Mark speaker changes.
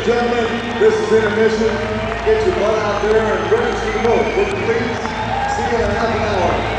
Speaker 1: and gentlemen, this is intermission. Get your butt out there and register to vote. Would you please? See you in half an hour.